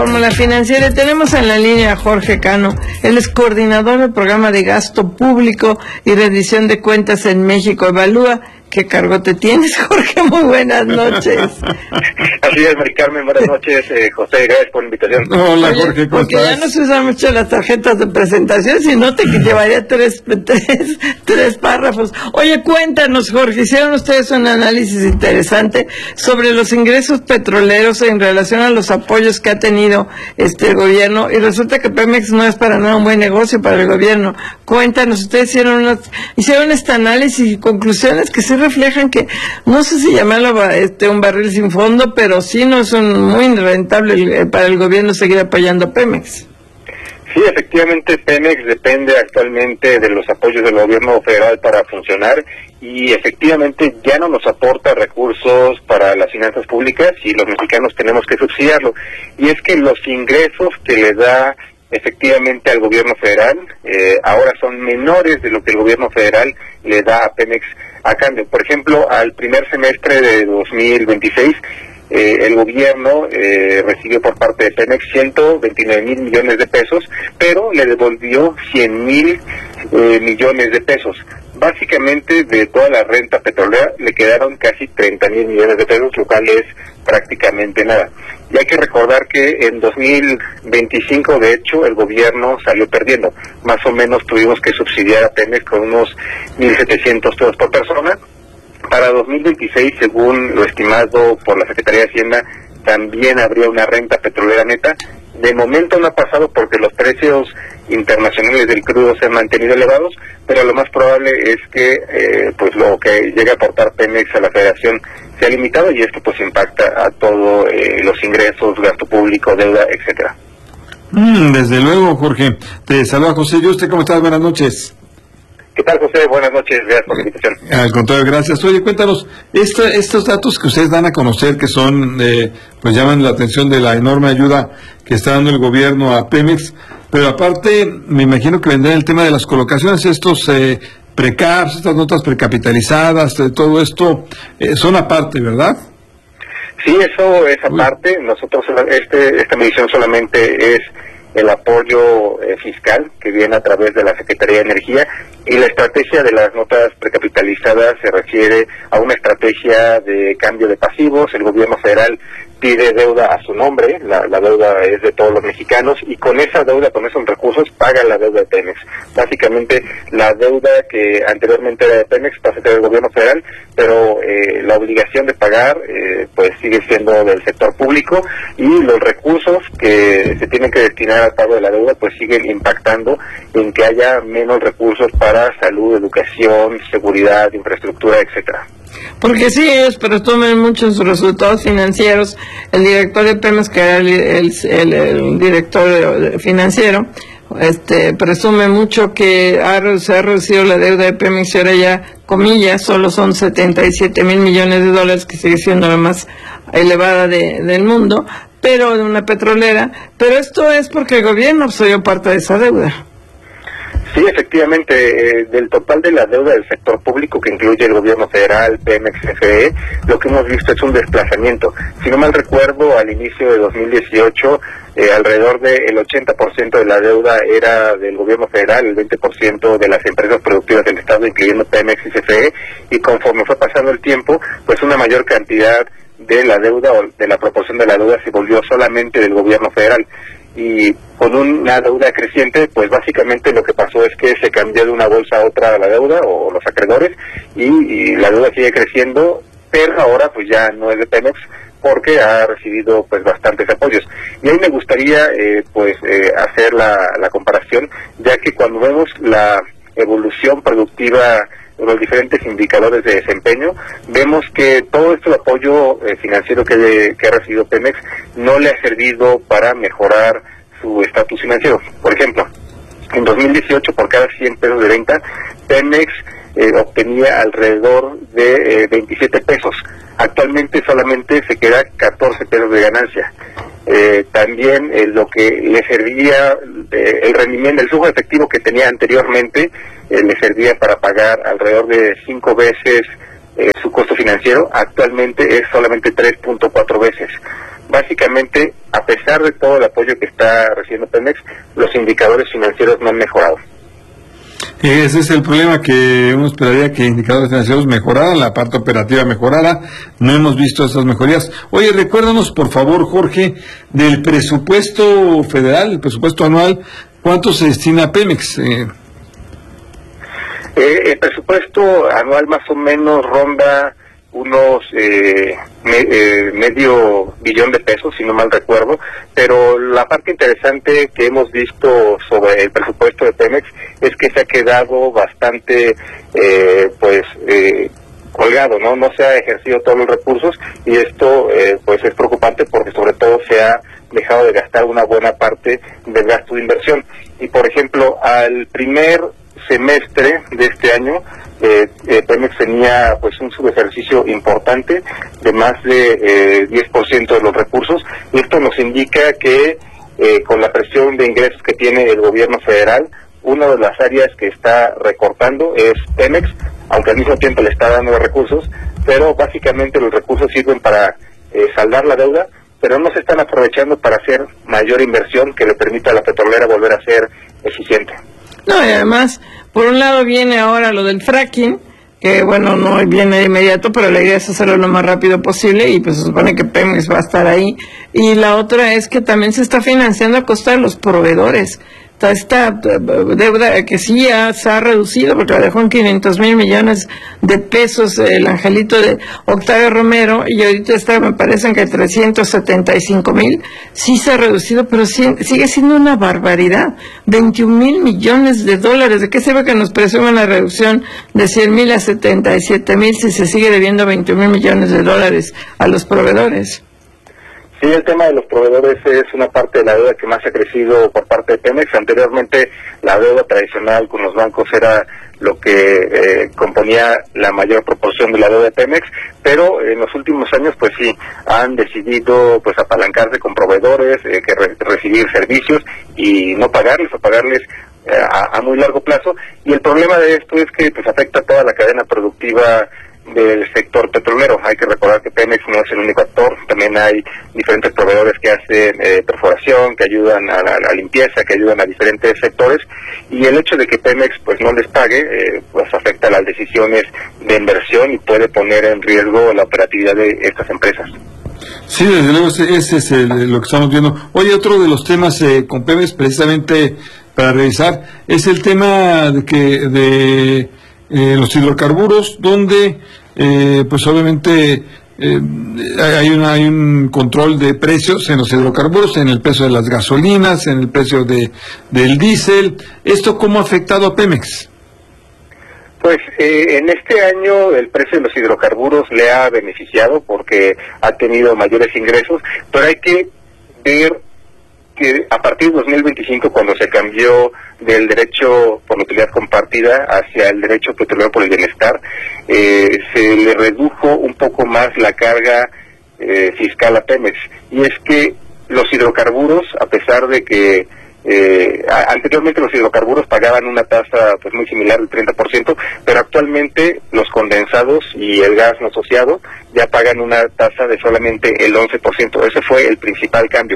Fórmula Financiera. Tenemos en la línea a Jorge Cano, él es coordinador del programa de gasto público y rendición de cuentas en México Evalúa. ¿Qué cargo te tienes, Jorge? Muy buenas noches. Así es, Mari Carmen, buenas noches. José, gracias por la invitación. Hola, Jorge, ¿cómo porque estás? Ya no se usan mucho las tarjetas de presentación, si no te llevaría tres párrafos. Oye, cuéntanos, Jorge, hicieron ustedes un análisis interesante sobre los ingresos petroleros en relación a los apoyos que ha tenido el gobierno, y resulta que Pemex no es para nada un buen negocio para el gobierno. Cuéntanos, ustedes hicieron este análisis y conclusiones que sí reflejan que, no sé si llamarlo un barril sin fondo, pero sí no es muy rentable para el gobierno seguir apoyando a Pemex. Sí, efectivamente, Pemex depende actualmente de los apoyos del gobierno federal para funcionar, y efectivamente ya no nos aporta recursos para las finanzas públicas y los mexicanos tenemos que subsidiarlo. Y es que los ingresos que le da efectivamente al gobierno federal ahora son menores de lo que el gobierno federal le da a Pemex a cambio. Por ejemplo, al primer semestre de 2026, el gobierno recibió por parte de Pemex 129,000 millones de pesos, pero le devolvió 100,000 millones de pesos. Básicamente, de toda la renta petrolera le quedaron casi 30,000 millones de pesos, lo cual es prácticamente nada. Y hay que recordar que en 2025, de hecho, el gobierno salió perdiendo. Más o menos tuvimos que subsidiar a Pemex con unos 1,700 pesos por persona. Para 2026, según lo estimado por la Secretaría de Hacienda, también habría una renta petrolera neta. De momento no ha pasado porque los precios internacionales del crudo se han mantenido elevados, pero lo más probable es que pues lo que llegue a aportar Pemex a la Federación sea limitado, y esto pues impacta a todos los ingresos, gasto público, deuda, etcétera. Desde luego, Jorge. Te saluda José. ¿Y usted cómo estás? Buenas noches. ¿Qué tal, José? Buenas noches, gracias por la invitación. Al contrario, gracias. Oye, cuéntanos, estos datos que ustedes dan a conocer, que son, pues llaman la atención de la enorme ayuda que está dando el gobierno a Pemex, pero aparte, me imagino que vendrá el tema de las colocaciones, estos precaps, estas notas precapitalizadas, todo esto, son aparte, ¿verdad? Sí, eso es aparte. Nosotros, esta medición solamente es el apoyo fiscal que viene a través de la Secretaría de Energía, y la estrategia de las notas precapitalizadas se refiere a una estrategia de cambio de pasivos. El gobierno federal pide deuda a su nombre, la deuda es de todos los mexicanos, y con esa deuda, con esos recursos, paga la deuda de Pemex. Básicamente, la deuda que anteriormente era de Pemex pasa a ser del gobierno federal, pero la obligación de pagar pues sigue siendo del sector público, y los recursos que se tienen que destinar al pago de la deuda pues siguen impactando en que haya menos recursos para salud, educación, seguridad, infraestructura, etcétera. Porque sí, ellos presumen mucho en sus resultados financieros. El director de Pemex, que era el director financiero, presume mucho que se ha reducido la deuda de Pemex, y ahora ya, comillas, solo son 77,000 millones de dólares, que sigue siendo la más elevada del mundo, pero de una petrolera. Pero esto es porque el gobierno absorbió parte de esa deuda. Sí, efectivamente, del total de la deuda del sector público, que incluye el gobierno federal, Pemex, CFE, lo que hemos visto es un desplazamiento. Si no mal recuerdo, al inicio de 2018, alrededor del 80% de la deuda era del gobierno federal, el 20% de las empresas productivas del Estado, incluyendo Pemex y CFE, y conforme fue pasando el tiempo, pues una mayor cantidad de la deuda, o de la proporción de la deuda, se volvió solamente del gobierno federal. Y con una deuda creciente, pues básicamente lo que pasó es que se cambió de una bolsa a otra la deuda, o los acreedores, y la deuda sigue creciendo, pero ahora pues ya no es de Pemex, porque ha recibido pues bastantes apoyos. Y ahí me gustaría hacer la comparación, ya que cuando vemos la evolución productiva, los diferentes indicadores de desempeño, vemos que todo este apoyo financiero que ha recibido Pemex no le ha servido para mejorar su estatus financiero. Por ejemplo, en 2018, por cada 100 pesos de venta, Pemex obtenía alrededor de 27 pesos. Actualmente solamente se queda 14 pesos de ganancia. También lo que le servía, el rendimiento, el flujo efectivo que tenía anteriormente, le servía para pagar alrededor de 5 veces su costo financiero. Actualmente es solamente 3.4 veces. básicamente, a pesar de todo el apoyo que está recibiendo Pemex, los indicadores financieros no han mejorado. Ese es el problema, que uno esperaría que indicadores financieros mejoraran, la parte operativa mejorara. No hemos visto esas mejorías. Oye, recuérdanos, por favor, Jorge, del presupuesto federal, el presupuesto anual, ¿cuánto se destina a Pemex? El presupuesto anual más o menos ronda unos medio billón de pesos, si no mal recuerdo, pero la parte interesante que hemos visto sobre el presupuesto de Pemex es que se ha quedado bastante colgado, no se ha ejercido todos los recursos, y esto pues es preocupante porque sobre todo se ha dejado de gastar una buena parte del gasto de inversión. Y por ejemplo, al primer semestre de este año, Pemex tenía pues un subejercicio importante de más de 10% de los recursos, y esto nos indica que con la presión de ingresos que tiene el gobierno federal, una de las áreas que está recortando es Pemex, aunque al mismo tiempo le está dando recursos, pero básicamente los recursos sirven para saldar la deuda, pero no se están aprovechando para hacer mayor inversión que le permita a la petrolera volver a ser eficiente. No, y además, por un lado viene ahora lo del fracking, que bueno, no viene de inmediato, pero la idea es hacerlo lo más rápido posible, y pues se supone que Pemex va a estar ahí. Y la otra es que también se está financiando a costa de los proveedores. Esta deuda que sí ya se ha reducido, porque la dejó en 500,000 millones de pesos el angelito de Octavio Romero, y ahorita está, me parecen que 375,000, sí se ha reducido, pero sigue siendo una barbaridad, 21,000 millones de dólares. ¿De qué sirve que nos presuman la reducción de 100,000 a 77,000 si se sigue debiendo 21,000 millones de dólares a los proveedores? Sí, el tema de los proveedores es una parte de la deuda que más ha crecido por parte de Pemex. Anteriormente, la deuda tradicional con los bancos era lo que componía la mayor proporción de la deuda de Pemex, pero en los últimos años, pues sí, han decidido pues apalancarse con proveedores, recibir servicios y no pagarles, o pagarles a muy largo plazo. Y el problema de esto es que pues afecta a toda la cadena productiva del sector petrolero. Hay que recordar que Pemex no es el único actor, también hay diferentes proveedores que hacen perforación, que ayudan a la limpieza, que ayudan a diferentes sectores, y el hecho de que Pemex pues no les pague pues afecta las decisiones de inversión y puede poner en riesgo la operatividad de estas empresas. Sí, desde luego, ese es lo que estamos viendo. Oye, otro de los temas con Pemex, precisamente para revisar, es el tema de los hidrocarburos, donde pues obviamente hay un control de precios en los hidrocarburos, en el precio de las gasolinas, en el precio del diésel. ¿Esto cómo ha afectado a Pemex? Pues en este año el precio de los hidrocarburos le ha beneficiado porque ha tenido mayores ingresos, pero hay que ver que a partir de 2025, cuando se cambió del derecho por la utilidad compartida hacia el derecho petrolero por el bienestar, se le redujo un poco más la carga fiscal a Pemex. Y es que los hidrocarburos, a pesar de que anteriormente los hidrocarburos pagaban una tasa pues muy similar del 30%, pero actualmente los condensados y el gas no asociado ya pagan una tasa de solamente el 11%. Ese fue el principal cambio.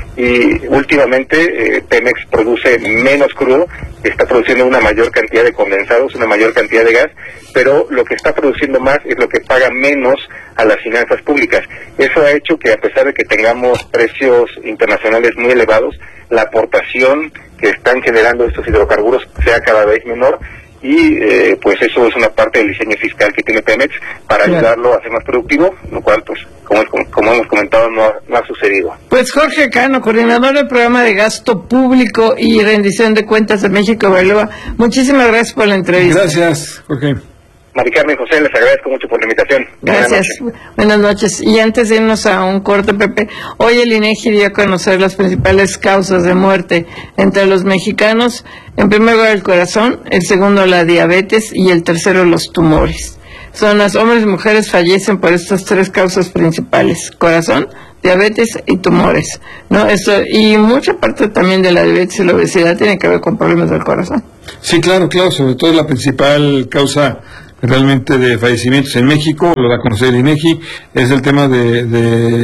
Y últimamente Pemex produce menos crudo, está produciendo una mayor cantidad de condensados, una mayor cantidad de gas, pero lo que está produciendo más es lo que paga menos a las finanzas públicas. Eso ha hecho que, a pesar de que tengamos precios internacionales muy elevados, la aportación que están generando estos hidrocarburos sea cada vez menor, y pues eso es una parte del diseño fiscal que tiene Pemex para ayudarlo a ser más productivo, lo cual pues como hemos comentado no ha sucedido. Pues Jorge Cano, coordinador del programa de gasto público y rendición de cuentas de México Evalúa, muchísimas gracias por la entrevista. Gracias, Jorge. Mari Carmen, José, les agradezco mucho por la invitación. Gracias. Buenas noches. Y antes de irnos a un corte, Pepe, hoy el INEGI dio a conocer las principales causas de muerte entre los mexicanos. En primer lugar, el corazón, el segundo, la diabetes, y el tercero, los tumores. Los hombres y mujeres fallecen por estas tres causas principales: corazón, diabetes y tumores, ¿no? Esto, y mucha parte también de la diabetes y la obesidad tiene que ver con problemas del corazón. Sí, claro, sobre todo la principal causa realmente de fallecimientos en México, lo da a conocer el INEGI, es el tema de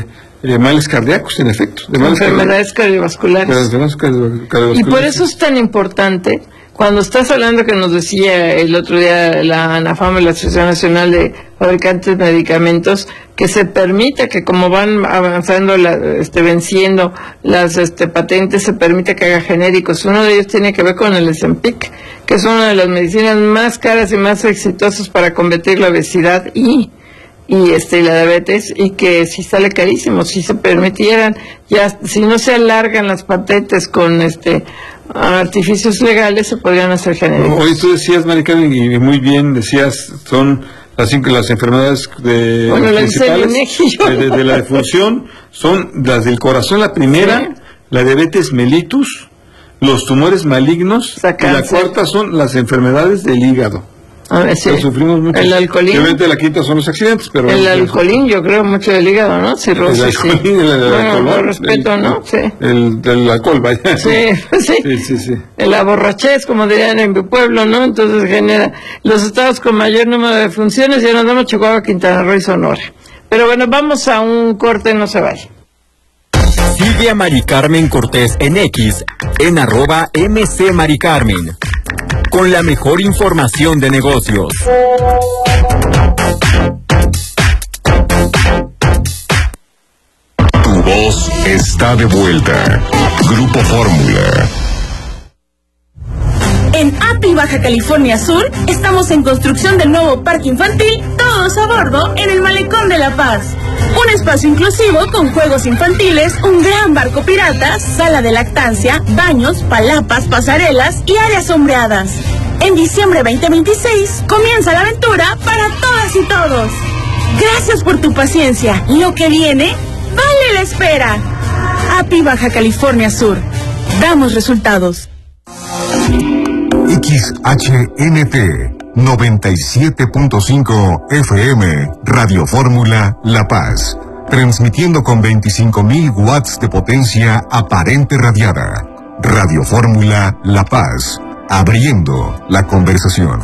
males cardíacos, en efecto. Enfermedades cardiovasculares. Y por eso es tan importante, cuando estás hablando, que nos decía el otro día la ANAFAM, la Asociación Nacional de Fabricantes de Medicamentos, que se permita que, como van avanzando, venciendo las patentes, se permite que haga genéricos. Uno de ellos tiene que ver con el Ozempic, que es una de las medicinas más caras y más exitosas para combatir la obesidad y la diabetes, y que si sale carísimo, si se permitieran, ya si no se alargan las patentes con artificios legales, se podrían hacer genéricos. Hoy tú decías, Mari Carmen, y muy bien decías, son las enfermedades principales de la defunción, son las del corazón, la primera, sí, la diabetes mellitus, los tumores malignos, y la cuarta son las enfermedades del hígado. Sí. Sufrimos mucho. El alcoholín. Obviamente la quinta son los accidentes, pero... El alcoholín, yo creo mucho del hígado, ¿no? Cirrosis, el alcoholín, sí. El alcohol, con respeto, ¿no? Sí. El alcohol, vaya. Sí. La borrachez, como dirían en mi pueblo, ¿no? Entonces genera los estados con mayor número de funciones, y nos damos Chihuahua, Quintana Roo y Sonora. Pero bueno, vamos a un corte, no se vaya. Sigue a Mari Carmen Cortés en X, en @mcmaricarmen, con la mejor información de negocios. Tu voz está de vuelta. Grupo Fórmula. En API Baja California Sur estamos en construcción del nuevo parque infantil Todos a Bordo en el Malecón de La Paz. Un espacio inclusivo con juegos infantiles, un gran barco pirata, sala de lactancia, baños, palapas, pasarelas y áreas sombreadas. En diciembre 2026 comienza la aventura para todas y todos. Gracias por tu paciencia. Lo que viene vale la espera. API Baja California Sur. Damos resultados. XHNT 97.5 FM, Radio Fórmula La Paz, transmitiendo con 25.000 watts de potencia aparente radiada. Radio Fórmula La Paz, abriendo la conversación.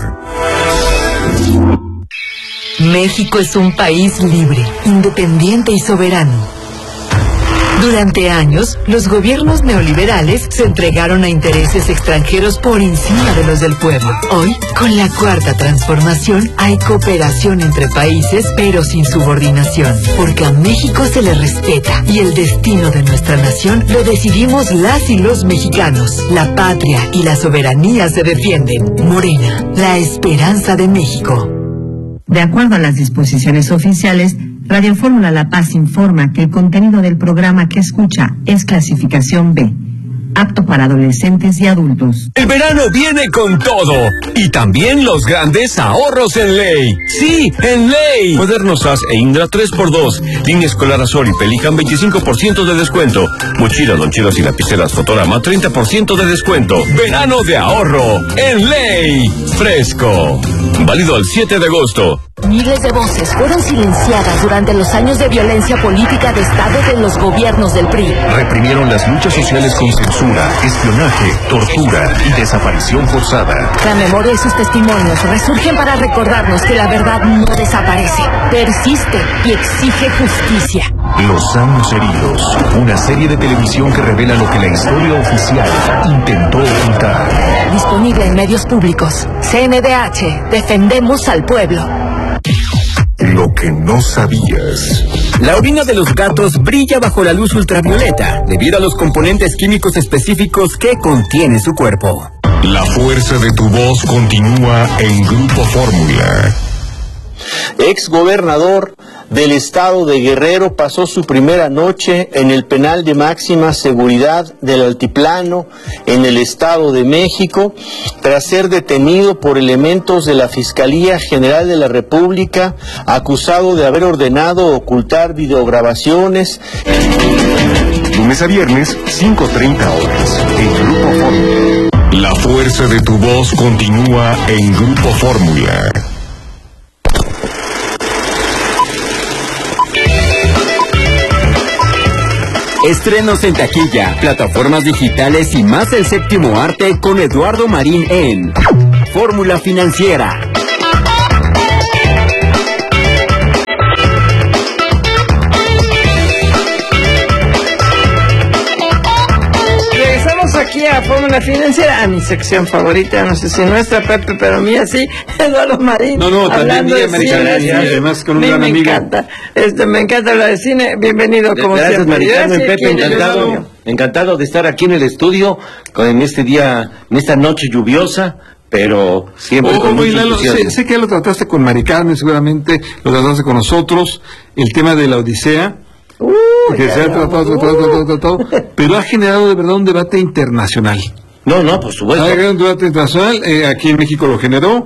México es un país libre, independiente y soberano. Durante años, los gobiernos neoliberales se entregaron a intereses extranjeros por encima de los del pueblo. Hoy, con la cuarta transformación, hay cooperación entre países, pero sin subordinación, porque a México se le respeta y el destino de nuestra nación lo decidimos las y los mexicanos. La patria y la soberanía se defienden. Morena, la esperanza de México. De acuerdo a las disposiciones oficiales, Radio Fórmula La Paz informa que el contenido del programa que escucha es clasificación B, apto para adolescentes y adultos. El verano viene con todo, y también los grandes ahorros en Ley. Sí, en Ley. Cuadernos SAS e Indra 3x2, línea escolar Azul y Pelican 25% de descuento. Mochilas, loncheras y lapiceras Fotorama 30% de descuento. Verano de ahorro en Ley. Fresco. Válido al 7 de agosto. Miles de voces fueron silenciadas durante los años de violencia política de Estado de los gobiernos del PRI. Reprimieron las luchas sociales con censura, espionaje, tortura y desaparición forzada. La memoria y sus testimonios resurgen para recordarnos que la verdad no desaparece, persiste y exige justicia. Los años heridos, una serie de televisión que revela lo que la historia oficial intentó ocultar. Disponible en medios públicos. CNDH, defendemos al pueblo. Lo que no sabías. La orina de los gatos brilla bajo la luz ultravioleta, debido a los componentes químicos específicos que contiene su cuerpo. La fuerza de tu voz continúa en Grupo Fórmula. Ex gobernador del estado de Guerrero pasó su primera noche en el penal de máxima seguridad del Altiplano en el Estado de México tras ser detenido por elementos de la Fiscalía General de la República acusado de haber ordenado ocultar videograbaciones. Lunes a viernes, 5:30 horas, en Grupo Fórmula. La fuerza de tu voz continúa en Grupo Fórmula. Estrenos en taquilla, plataformas digitales y más del séptimo arte con Eduardo Marín en Fórmula Financiera. aquí a Fórmula Financiera, a mi sección favorita, no sé si nuestra, Pepe, pero mía sí, Eduardo Marín. No, hablando de también cine, además con un gran me amigo. Me encanta hablar de cine. Bienvenido, como Gracias, siempre. Maricarmen, Gracias, Pepe, ¿quién eres? encantado de estar aquí en el estudio en este día, en esta noche lluviosa, pero siempre con mucho Lalo, entusiasmo. sé que ya lo trataste con Mari Carmen, seguramente lo trataste con nosotros, el tema de la Odisea, que se ha tratado, pero ha generado de verdad un debate internacional. No, por supuesto. Ha generado un debate internacional, aquí en México lo generó,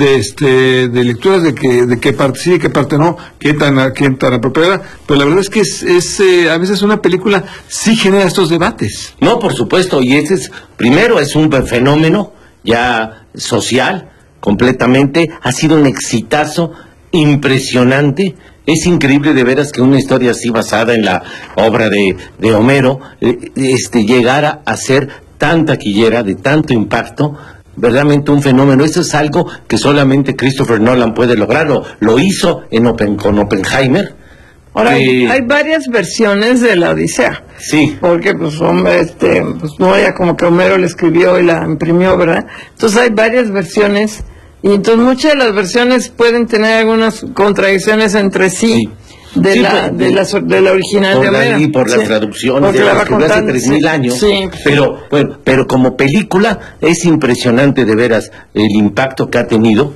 de lecturas de qué parte sí, qué parte no, qué tan apropiada, pero la verdad es que a veces una película sí genera estos debates. No, por supuesto, y primero es un fenómeno ya social, completamente, ha sido un exitazo impresionante. Es increíble de veras que una historia así basada en la obra de Homero llegara a ser tan taquillera, de tanto impacto, verdaderamente un fenómeno. Eso es algo que solamente Christopher Nolan puede lograrlo. Lo hizo con Oppenheimer. Ahora, hay varias versiones de la Odisea. Sí. Porque, pues, hombre, no era como que Homero la escribió y la imprimió, ¿verdad? Entonces hay varias versiones. Y entonces muchas de las versiones pueden tener algunas contradicciones entre sí, de la original de Homero. Y por las traducciones de las que hace 3,000 años. Sí. Pero como película es impresionante de veras el impacto que ha tenido.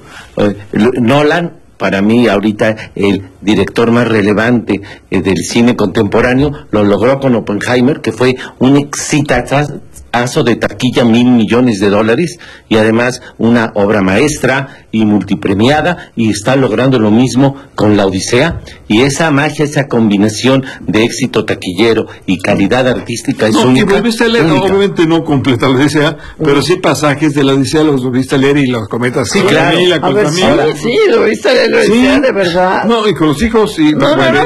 Nolan, para mí ahorita el director más relevante del cine contemporáneo, lo logró con Oppenheimer, que fue un exitazo de taquilla, $1,000 millones, y además una obra maestra y multipremiada, y está logrando lo mismo con la Odisea, y esa magia, esa combinación de éxito taquillero y calidad artística es única. Y volviste a leer, obviamente no completa la Odisea, pero sí pasajes de la Odisea los volviste a leer y los comentas. Sí, claro. Sí, lo viste a leer la Odisea, de verdad. No, y con los hijos. Y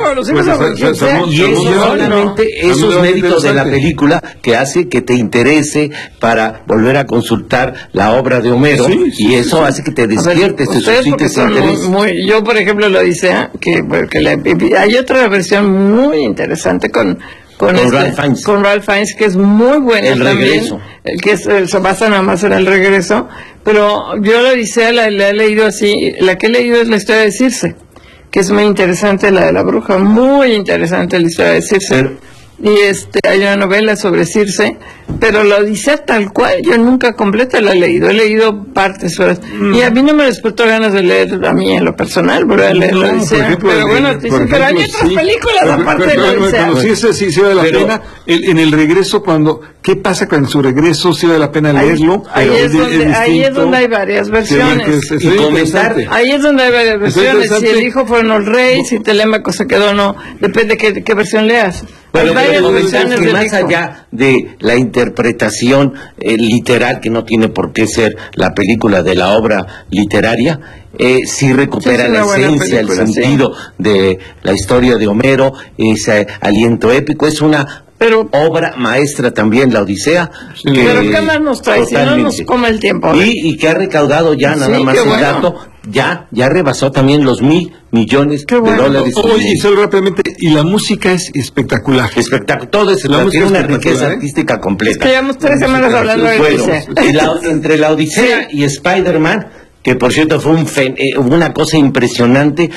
es solamente esos méritos de la película que hace que te interese para volver a consultar la obra de Homero, y eso hace que te despiertes, te suscites interés. Yo, por ejemplo, la Odisea, hay otra versión muy interesante con Ralph Fiennes, que es muy buena también, que se basa nada más en el regreso, pero yo la Odisea la he leído así. La que he leído es la historia de Circe, que es muy interesante, la de la bruja, muy interesante la historia de Circe. Y hay una novela sobre Circe, pero la Odisea tal cual yo nunca completa la he leído partes, y a mí no me despertó ganas de leer a mí en lo personal, ¿verdad? Leer la Odisea, pero bueno, pero hay otras películas aparte de la Odisea. Sí vale la pena, en el regreso, ¿qué pasa con su regreso? Sí vale la pena leerlo. Ahí es donde hay varias versiones. Ahí es donde hay varias versiones, si el hijo fue el rey, si Telémaco se quedó o no, depende de qué versión leas. Pero que más allá de la interpretación literal, que no tiene por qué ser la película de la obra literaria, sí recupera la esencia, el sentido de la historia de Homero, ese aliento épico. Es una obra maestra también, la Odisea. Pero ¿qué más nos trae? Si no nos come el tiempo. Y que ha recaudado ya, nada más el dato, ya rebasó también los $1,000 millones de dólares. Oye, y solo rápidamente, y la música es espectacular. Todo es tiene una riqueza artística completa. Llevamos 3 semanas hablando de Odisea. Entre la Odisea y Spider-Man, que por cierto fue una cosa impresionante,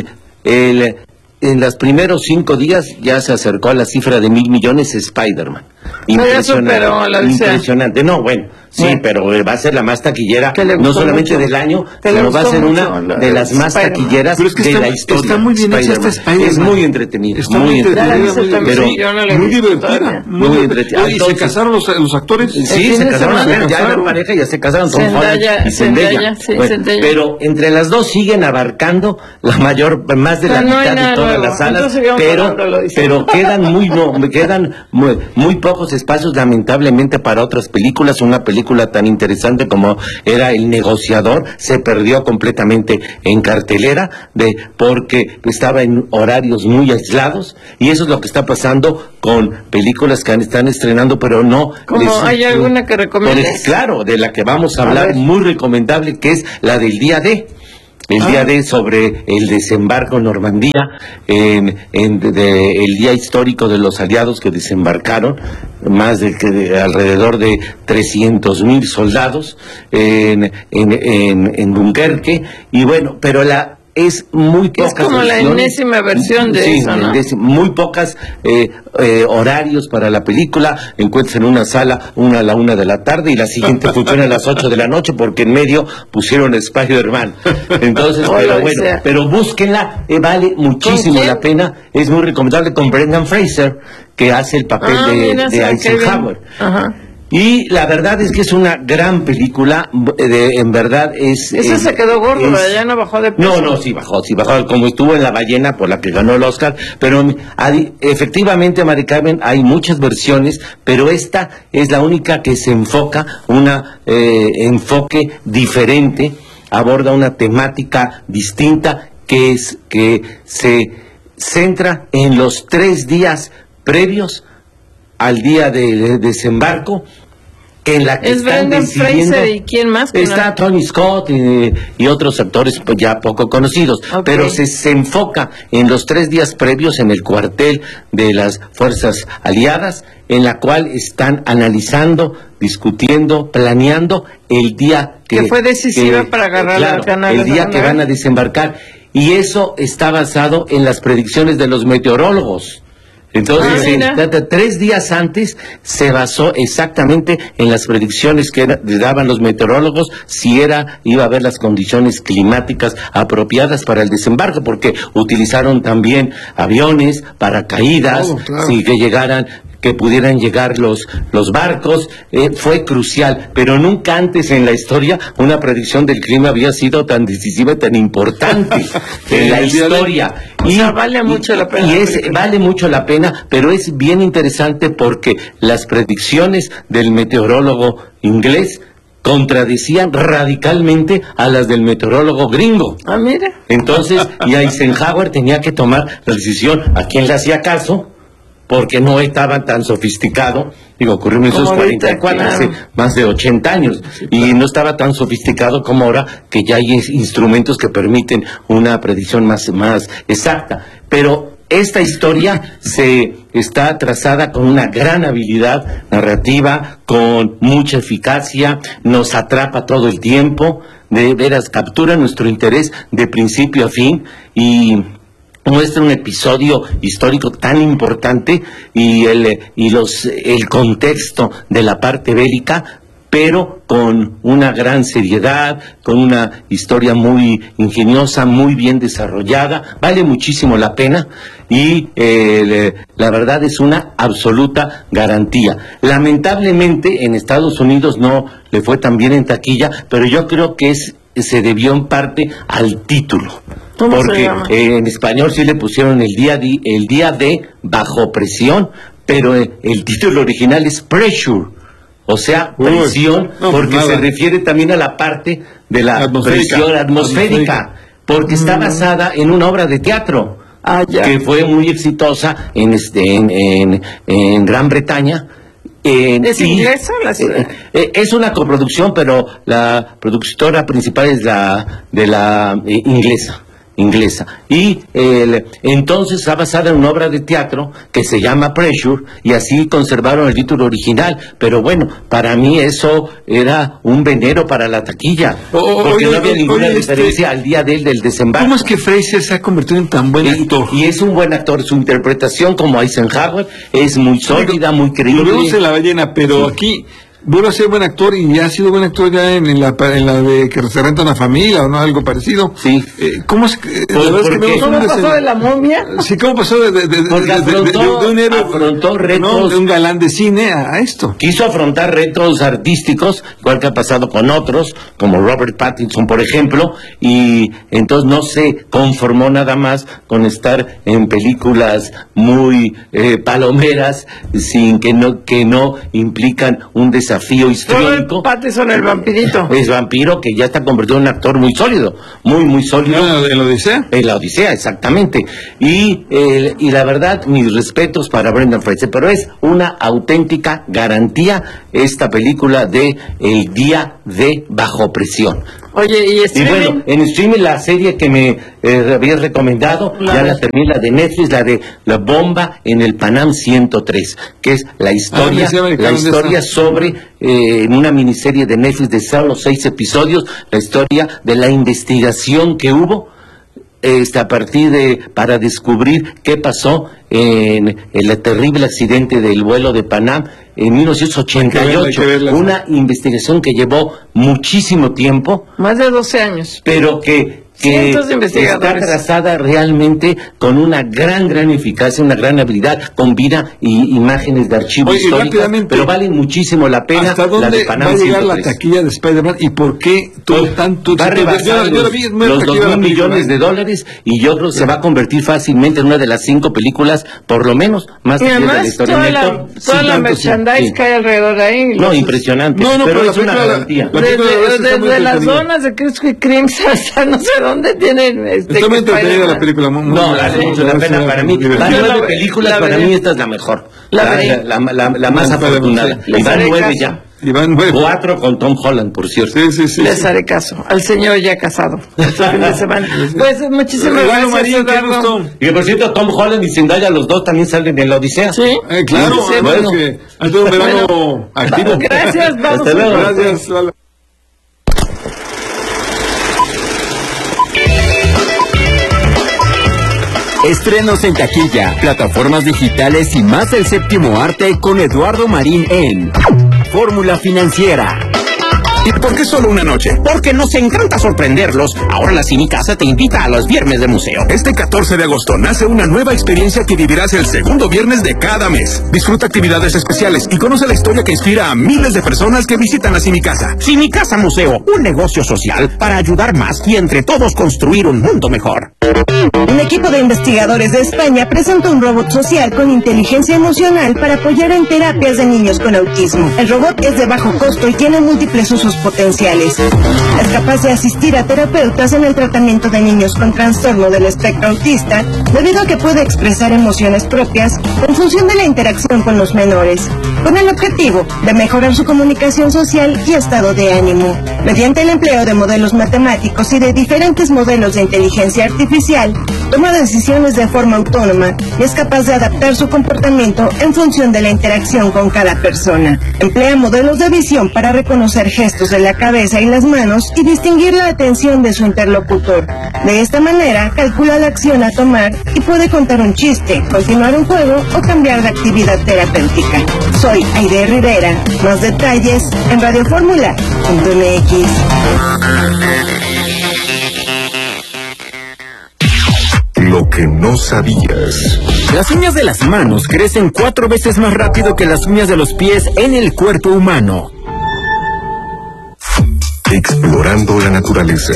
en los primeros 5 días ya se acercó a la cifra de $1,000 millones Spider-Man. Impresionante. No, bueno, sí, pero va a ser la más taquillera, no solamente del año, sino va a ser una de las más taquilleras de la historia. Está muy bien hecha esta Spider-Man. Es muy entretenida. Muy divertida. Muy divertida. ¿Y se casaron los actores? Sí, se casaron. Ya eran pareja, ya se casaron. Tom Holland y Zendaya. Pero entre las dos siguen abarcando más de la mitad de todas las salas, pero quedan muy pocos espacios, lamentablemente, para otras películas. Una película tan interesante como era El Negociador se perdió completamente en cartelera porque estaba en horarios muy aislados, y eso es lo que está pasando con películas que están estrenando, pero no. ¿Hay alguna que recomiendas? Claro, de la que vamos a hablar, muy recomendable, que es la del Día D. el día D, sobre el desembarco en Normandía, el día histórico de los aliados que desembarcaron, alrededor de 300,000 soldados en Dunkerque, y bueno, pero es muy pocas. Es como la enésima versión de eso, ¿no? Muy pocas horarios para la película. Encuentras en una sala a la 1 de la tarde y la siguiente funciona a las 8 de la noche porque en medio pusieron Spider-Man. Entonces, pero búsquenla, vale muchísimo la pena. Es muy recomendable, con Brendan Fraser, que hace el papel de Eisenhower. Ajá. Y la verdad es que es una gran película, en verdad es... Ese se quedó gordo, ya no bajó de peso. No, sí bajó, como estuvo en La Ballena, por la que ganó el Oscar, pero efectivamente, Mari Carmen, hay muchas versiones, pero esta es la única que se enfoca, enfoque diferente, aborda una temática distinta, que se centra en los 3 días previos al día de desembarco, en la que están decidiendo. Fraser, ¿y quién más? Está Tony Scott y otros actores pues, ya poco conocidos, pero se enfoca en los 3 días previos en el cuartel de las fuerzas aliadas, en la cual están analizando, discutiendo, planeando el día que fue decisiva para agarrar la canal, el día que van a desembarcar, y eso está basado en las predicciones de los meteorólogos. Entonces, 3 días antes se basó exactamente en las predicciones que daban los meteorólogos, si iba a haber las condiciones climáticas apropiadas para el desembarco, porque utilizaron también aviones, paracaídas, que pudieran llegar los barcos. Fue crucial, pero nunca antes en la historia una predicción del clima había sido tan decisiva y tan importante en la historia. Vale mucho la pena. Vale mucho la pena, pero es bien interesante porque las predicciones del meteorólogo inglés contradecían radicalmente a las del meteorólogo gringo. Mira. Entonces, y Eisenhower tenía que tomar la decisión a quién le hacía caso, porque no estaba tan sofisticado, ocurrió en esos 44, hace más de 80 años, y no estaba tan sofisticado como ahora, que ya hay instrumentos que permiten una predicción más exacta. Pero esta historia está trazada con una gran habilidad narrativa, con mucha eficacia, nos atrapa todo el tiempo, de veras captura nuestro interés de principio a fin, y muestra un episodio histórico tan importante y el contexto de la parte bélica, pero con una gran seriedad, con una historia muy ingeniosa, muy bien desarrollada. Vale muchísimo la pena y la verdad es una absoluta garantía. Lamentablemente en Estados Unidos no le fue tan bien en taquilla, pero yo creo que se debió en parte al título. Porque en español sí le pusieron el día de Bajo Presión, pero el título original es Pressure, o sea, presión, porque se refiere también a la parte de la presión atmosférica, porque está basada en una obra de teatro que fue muy exitosa en Gran Bretaña. ¿Es inglesa? Es una coproducción, pero la productora principal es de la inglesa. Y entonces está basada en una obra de teatro que se llama Pressure, y así conservaron el título original. Pero bueno, para mí eso era un veneno para la taquilla, porque no había ninguna diferencia al día del desembarco. ¿Cómo es que Fraser se ha convertido en tan buen actor? Y es un buen actor. Su interpretación como Eisenhower es muy sólida, muy creíble. Lo vemos en La Ballena, pero aquí vuelve a ser buen actor, y ya ha sido buen actor ya en la de que se renta una familia o no, algo parecido. Sí. ¿Cómo es que ¿Cómo pasó de La Momia? Sí, ¿cómo pasó de un héroe, afrontó retos, de un galán de cine a esto? Quiso afrontar retos artísticos, igual que ha pasado con otros, como Robert Pattinson, por ejemplo, y entonces no se conformó nada más con estar en películas muy palomeras, sin que no implican un desafío histórico. Robert Pattinson, el vampirito. Es vampiro, que ya está convertido en un actor muy sólido, muy sólido. ¿En la Odisea? En la Odisea, exactamente. Y la verdad, mis respetos para Brendan Fraser, pero es una auténtica garantía esta película de El día de Bajo Presión. Oye, ¿y streaming? Y bueno, en streaming la serie que me habías recomendado, ya la terminé, la de Netflix, la de La Bomba en el Panam 103, que es la historia sobre, en una miniserie de Netflix de solo 6 episodios, la historia de la investigación que hubo a partir para descubrir qué pasó en el terrible accidente del vuelo de Panam en 1988, una investigación que llevó muchísimo tiempo, más de 12 años, pero que está trazada realmente con una gran eficacia, una gran habilidad, combina imágenes de archivo histórico, pero valen muchísimo la pena. ¿Hasta dónde la de Panam va a llegar 103? la taquilla de Spider-Man y por qué tanto? Va a rebasar los $2,000 millones y yo creo que se va a convertir fácilmente en una de las 5 películas, por lo menos, más de la historia. Toda la merchandise que hay alrededor de ahí. No, impresionante, pero es una garantía. Desde las zonas de Krispy Kreme hasta no sé dónde tienen Está muy entretenida la película. No, vale mucho la pena para mí. Las 9 películas, para mí esta es la mejor. La más afortunada. Y van 9 ya. Y van 9. 4 con Tom Holland, por cierto. Sí. Les haré caso. Al señor ya casado. Este fin de semana. Pues muchísimas gracias, María, Eduardo. Y por cierto, Tom Holland y Zendaya, los dos también salen en la Odisea. Sí. Claro, Sí, bueno. Ha sido un verano activo. Gracias, vamos. Hasta luego. Gracias, Lalo. Estrenos en taquilla, plataformas digitales y más del séptimo arte con Eduardo Marín en Fórmula Financiera. ¿Y por qué solo una noche? Porque nos encanta sorprenderlos. Ahora la Cinicasa te invita a los viernes de museo. Este 14 de agosto nace una nueva experiencia que vivirás el segundo viernes de cada mes. Disfruta actividades especiales y conoce la historia que inspira a miles de personas que visitan la Cinicasa. Cinicasa Museo, un negocio social para ayudar más y entre todos construir un mundo mejor. Un equipo de investigadores de España presenta un robot social con inteligencia emocional para apoyar en terapias de niños con autismo. El robot es de bajo costo y tiene múltiples usos potenciales. Es capaz de asistir a terapeutas en el tratamiento de niños con trastorno del espectro autista, debido a que puede expresar emociones propias en función de la interacción con los menores, con el objetivo de mejorar su comunicación social y estado de ánimo. Mediante el empleo de modelos matemáticos y de diferentes modelos de inteligencia artificial, toma decisiones de forma autónoma y es capaz de adaptar su comportamiento en función de la interacción con cada persona. Emplea modelos de visión para reconocer gestos de la cabeza y las manos y distinguir la atención de su interlocutor. De esta manera, calcula la acción a tomar y puede contar un chiste, continuar un juego o cambiar de actividad terapéutica. Soy Aide Rivera. Más detalles en radioformula.mx. Lo que no sabías. Las uñas de las manos crecen 4 veces más rápido que las uñas de los pies en el cuerpo humano. Explorando la naturaleza.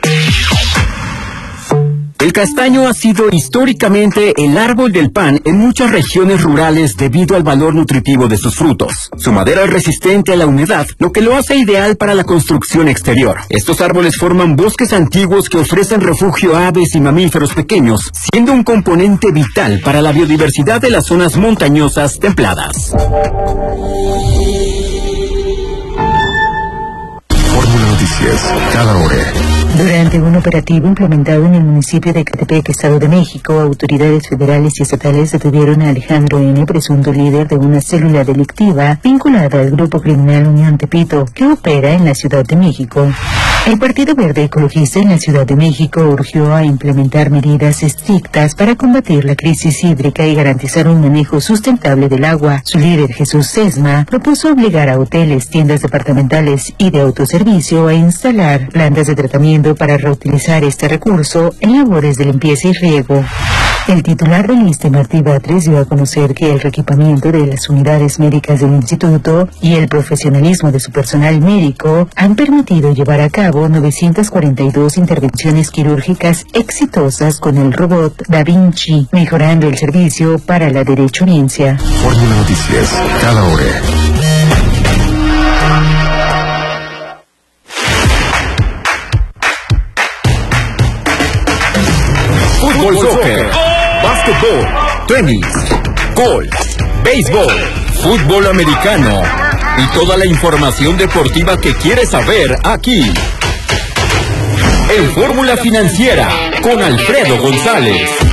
El castaño ha sido históricamente el árbol del pan en muchas regiones rurales debido al valor nutritivo de sus frutos. Su madera es resistente a la humedad, lo que lo hace ideal para la construcción exterior. Estos árboles forman bosques antiguos que ofrecen refugio a aves y mamíferos pequeños, siendo un componente vital para la biodiversidad de las zonas montañosas templadas. Fórmula Noticias, cada hora. Durante un operativo implementado en el municipio de Ecatepec, Estado de México, autoridades federales y estatales detuvieron a Alejandro N., presunto líder de una célula delictiva vinculada al grupo criminal Unión Tepito, que opera en la Ciudad de México. El Partido Verde Ecologista en la Ciudad de México urgió a implementar medidas estrictas para combatir la crisis hídrica y garantizar un manejo sustentable del agua. Su líder, Jesús Sesma, propuso obligar a hoteles, tiendas departamentales y de autoservicio a instalar plantas de tratamiento para reutilizar este recurso en labores de limpieza y riego. El titular del ISSSTE, Martí Batres, dio a conocer que el reequipamiento de las unidades médicas del instituto y el profesionalismo de su personal médico han permitido llevar a cabo 942 intervenciones quirúrgicas exitosas con el robot Da Vinci, mejorando el servicio para la derechohabiencia. Fórmula Noticias, cada hora. Fútbol, soccer, básquetbol, tenis, golf, béisbol, fútbol americano y toda la información deportiva que quieres saber aquí. en Fórmula Financiera con Alfredo González.